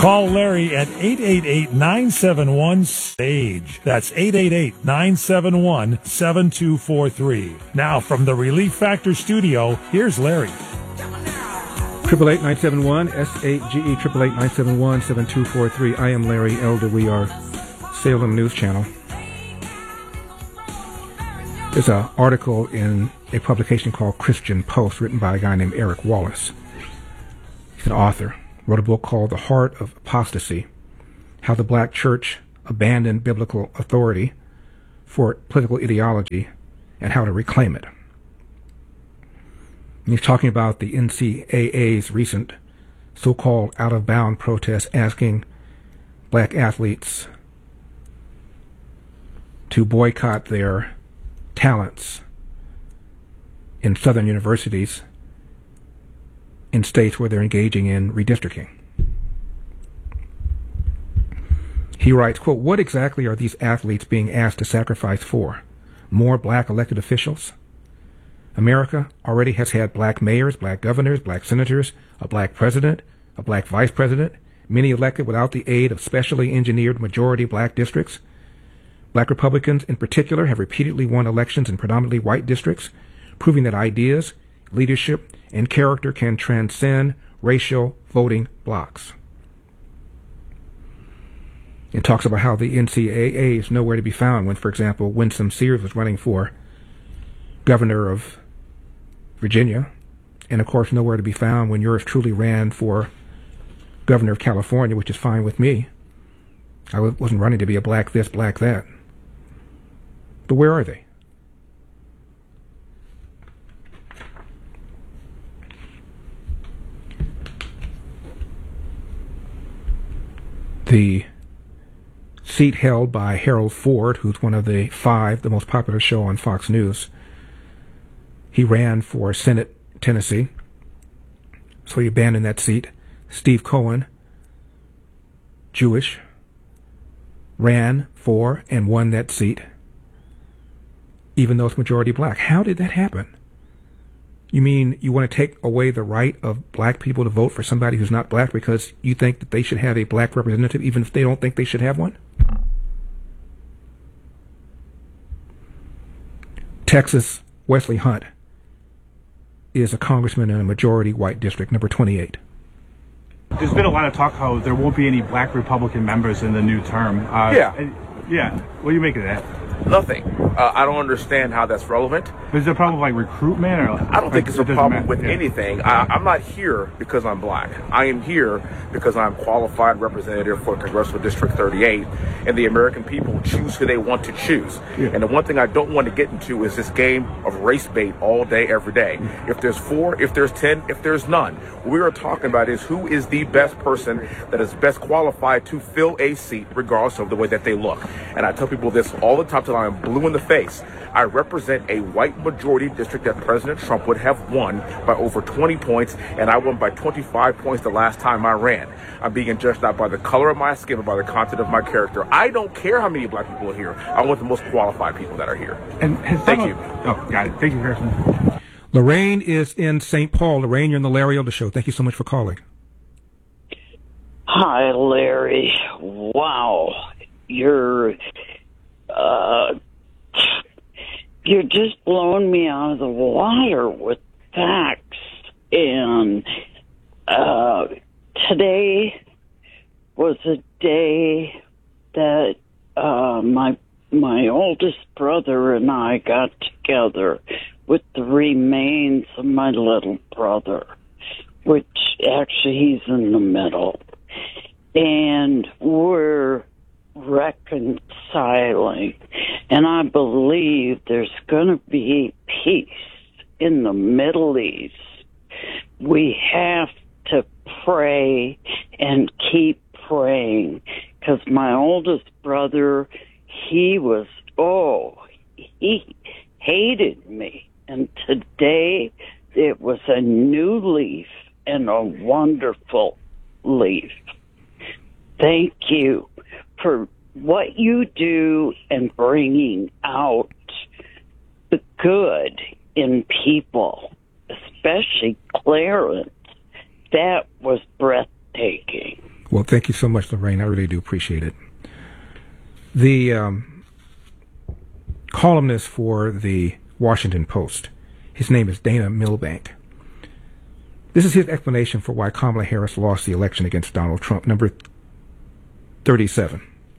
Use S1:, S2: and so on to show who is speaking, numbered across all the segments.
S1: Call Larry at 888-971-SAGE. That's 888-971-7243. Now, from the Relief Factor studio, here's Larry.
S2: 888-971-SAGE, 888-971-7243. I am Larry Elder. We are Salem News Channel. There's an article in a publication called Christian Post written by a guy named Eric Wallace. He's an author. Wrote a book called The Heart of Apostasy, How the Black Church Abandoned Biblical Authority for Political Ideology and How to Reclaim It. And he's talking about the NCAA's recent so-called out-of-bound protest asking black athletes to boycott their talents in southern universities in states where they're engaging in redistricting. He writes, quote, "What exactly are these athletes being asked to sacrifice for? More black elected officials? America already has had black mayors, black governors, black senators, a black president, a black vice president, many elected without the aid of specially engineered majority black districts. Black Republicans in particular have repeatedly won elections in predominantly white districts, proving that ideas, leadership, and character can transcend racial voting blocs." It talks about how the NCAA is nowhere to be found when, for example, Winsome Sears was running for governor of Virginia, and of course nowhere to be found when yours truly ran for governor of California, which is fine with me. I wasn't running to be a black this, black that. But where are they? The seat held by Harold Ford, who's one of the five, the most popular show on Fox News. He ran for Senate, Tennessee, so he abandoned that seat. Steve Cohen, Jewish, ran for and won that seat, even though it's majority black. How did that happen? You mean you want to take away the right of black people to vote for somebody who's not black because you think that they should have a black representative even if they don't think they should have one? Texas, Wesley Hunt is a congressman in a majority white district, number 28.
S3: There's been a lot of talk how there won't be any black Republican members in the new term. Yeah. What do you make of that?
S4: Nothing. I don't understand how that's relevant.
S3: Is there a problem with like recruitment? Or
S4: I don't think it's a problem with anything. I'm not here because I'm black. I am here because I'm qualified representative for Congressional District 38, and the American people choose who they want to choose. Yeah. And the one thing I don't want to get into is this game of race bait all day, every day. If there's 4, if there's 10, if there's none, what we are talking about is who is the best person that is best qualified to fill a seat regardless of the way that they look. And I tell people this all the time till I'm blue in the face. I represent a white majority district that President Trump would have won by over 20 points, and I won by 25 points the last time I ran. I'm being judged not by the color of my skin, but by the content of my character. I don't care how many black people are here. I want the most qualified people that are here.
S3: And
S4: thank you.
S3: Oh, got it. Thank you, Harrison.
S2: Lorraine is in St. Paul. Lorraine, you're on the Larry Elder Show. Thank you so much for calling.
S5: Hi, Larry. Wow. You're just blowing me out of the water with facts. And today was a day that my oldest brother and I got together with the remains of my little brother, which actually he's in the middle. And we're reconciling, and I believe there's going to be peace in the Middle East. We have to pray and keep praying, because my oldest brother, he hated me, and today it was a new leaf and a wonderful leaf. Thank you for what you do and bringing out the good in people, especially Clarence. That was breathtaking.
S2: Well, thank you so much, Lorraine. I really do appreciate it. The columnist for the Washington Post, his name is Dana Milbank. This is his explanation for why Kamala Harris lost the election against Donald Trump. Number 37.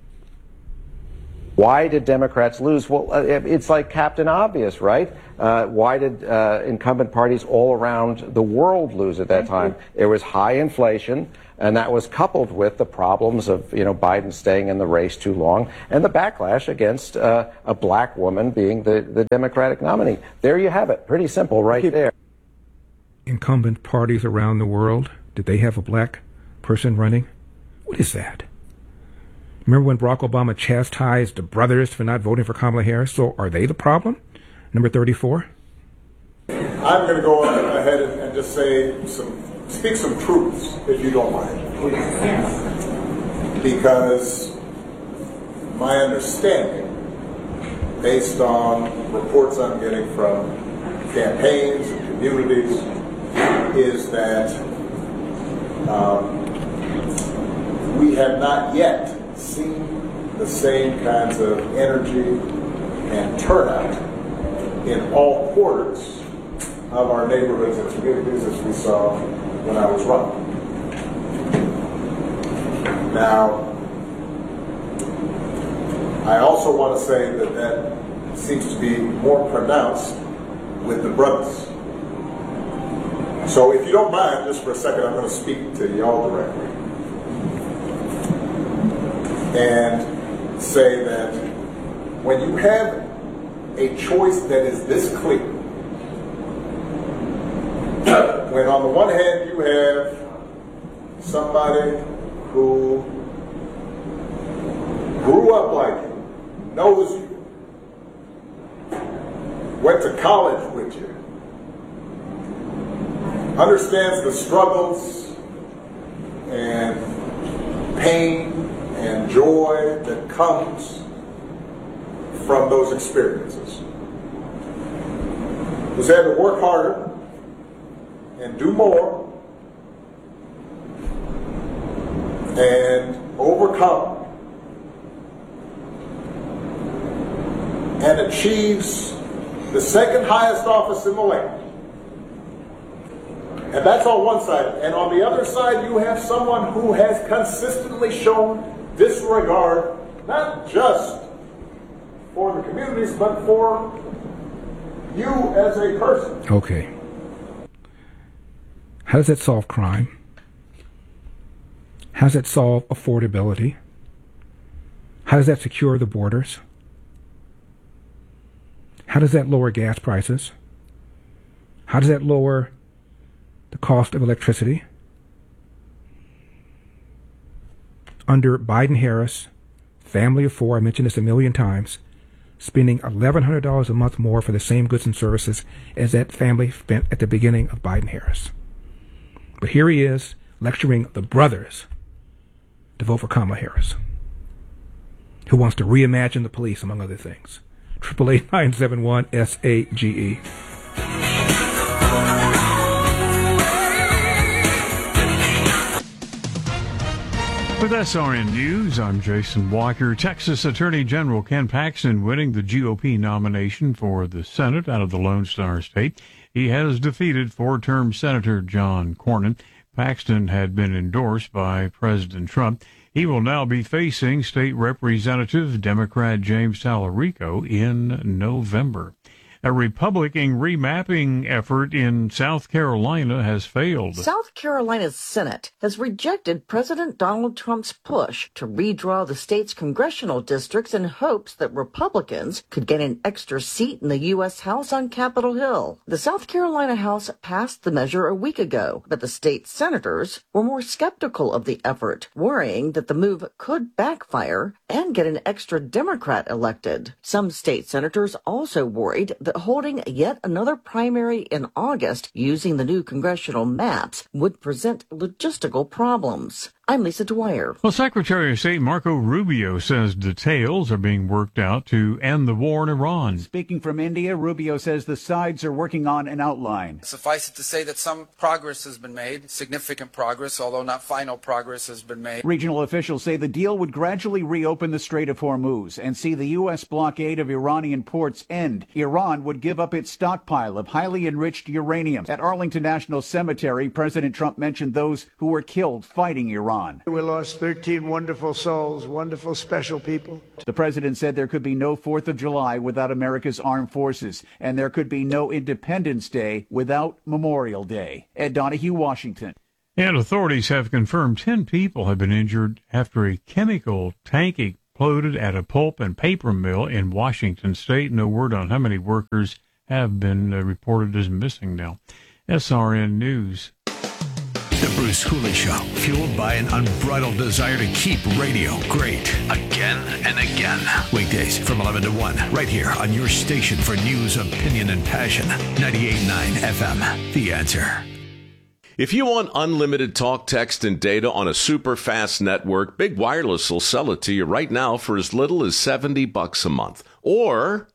S6: Why did Democrats lose? Well, it's like Captain Obvious, right? Why did incumbent parties all around the world lose at that time? There was high inflation, and that was coupled with the problems of, Biden staying in the race too long and the backlash against a black woman being the Democratic nominee. There you have it. Pretty simple right there.
S2: Incumbent parties around the world, did they have a black person running? What is that? Remember when Barack Obama chastised the brothers for not voting for Kamala Harris? So are they the problem? Number 34.
S7: I'm going to go ahead and just speak some truths, if you don't mind. Because my understanding, based on reports I'm getting from campaigns and communities, is that we have not yet seen the same kinds of energy and turnout in all quarters of our neighborhoods and communities as we saw when I was running. Now, I also want to say that seems to be more pronounced with the brothers. So if you don't mind, just for a second, I'm going to speak to y'all directly and say that when you have a choice that is this clear, when on the one hand you have somebody who grew up like you, knows you, went to college with you, understands the struggles and pain and joy that comes from those experiences, who's had to work harder and do more and overcome and achieves the second highest office in the land. And that's on one side. And on the other side, you have someone who has consistently shown disregard, not just for the communities, but for you as a person.
S2: Okay. How does that solve crime? How does that solve affordability? How does that secure the borders? How does that lower gas prices? How does that lower the cost of electricity? Under Biden-Harris, family of four, I mentioned this a million times, spending $1,100 a month more for the same goods and services as that family spent at the beginning of Biden-Harris. But here he is lecturing the brothers to vote for Kamala Harris, who wants to reimagine the police, among other things. 888-971-SAGE.
S8: With SRN News, I'm Jason Walker. Texas Attorney General Ken Paxton winning the GOP nomination for the Senate out of the Lone Star State. He has defeated four-term Senator John Cornyn. Paxton had been endorsed by President Trump. He will now be facing State Representative Democrat James Tallarico in November. A Republican remapping effort in South Carolina has failed.
S9: South Carolina's Senate has rejected President Donald Trump's push to redraw the state's congressional districts in hopes that Republicans could get an extra seat in the U.S. House on Capitol Hill. The South Carolina House passed the measure a week ago, but the state senators were more skeptical of the effort, worrying that the move could backfire and get an extra Democrat elected. Some state senators also worried that holding yet another primary in August using the new congressional maps would present logistical problems. I'm Lisa Dwyer.
S8: Well, Secretary of State Marco Rubio says details are being worked out to end the war in Iran.
S10: Speaking from India, Rubio says the sides are working on an outline.
S11: Suffice it to say that some progress has been made, significant progress, although not final progress has been made.
S10: Regional officials say the deal would gradually reopen the Strait of Hormuz and see the U.S. blockade of Iranian ports end. Iran would give up its stockpile of highly enriched uranium. At Arlington National Cemetery, President Trump mentioned those who were killed fighting Iran.
S12: We lost 13 wonderful souls, wonderful, special people.
S10: The president said there could be no 4th of July without America's armed forces, and there could be no Independence Day without Memorial Day. Ed Donahue, Washington.
S8: And authorities have confirmed 10 people have been injured after a chemical tank exploded at a pulp and paper mill in Washington state. No word on how many workers have been reported as missing now. SRN News.
S13: The Bruce Hooley Show, fueled by an unbridled desire to keep radio great. Again and again. Weekdays from 11 to 1, right here on your station for news, opinion, and passion. 98.9 FM, The Answer.
S14: If you want unlimited talk, text, and data on a super fast network, Big Wireless will sell it to you right now for as little as $70 a month. Or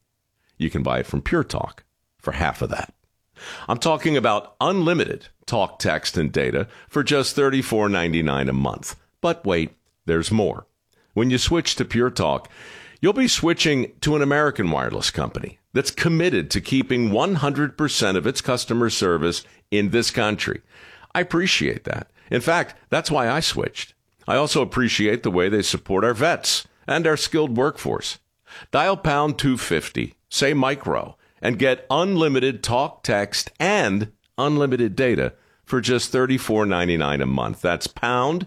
S14: you can buy it from Pure Talk for half of that. I'm talking about unlimited talk, text, and data for just $34.99 a month. But wait, there's more. When you switch to Pure Talk, you'll be switching to an American wireless company that's committed to keeping 100% of its customer service in this country. I appreciate that. In fact, that's why I switched. I also appreciate the way they support our vets and our skilled workforce. Dial pound 250, say micro, and get unlimited talk, text, and unlimited data for just $34.99 a month. That's pound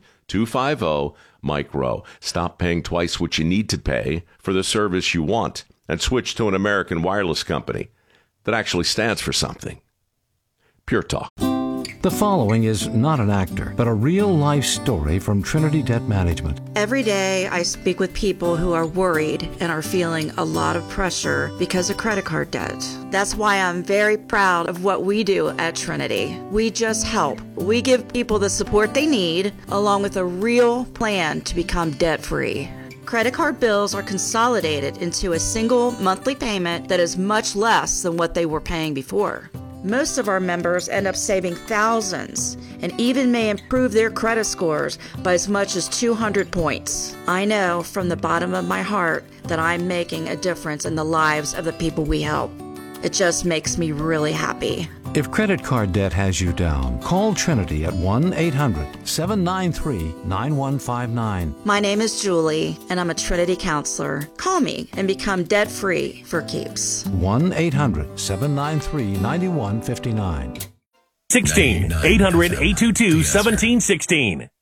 S14: 250 micro. Stop paying twice what you need to pay for the service you want and switch to an American wireless company that actually stands for something. Pure Talk.
S15: The following is not an actor, but a real-life story from Trinity Debt Management.
S16: Every day I speak with people who are worried and are feeling a lot of pressure because of credit card debt. That's why I'm very proud of what we do at Trinity. We just help. We give people the support they need, along with a real plan to become debt-free. Credit card bills are consolidated into a single monthly payment that is much less than what they were paying before. Most of our members end up saving thousands and even may improve their credit scores by as much as 200 points. I know from the bottom of my heart that I'm making a difference in the lives of the people we help. It just makes me really happy.
S15: If credit card debt has you down, call Trinity at 1-800-793-9159.
S16: My name is Julie, and I'm a Trinity counselor. Call me and become debt-free for keeps.
S15: 1-800-793-9159.
S17: 800-822-1716.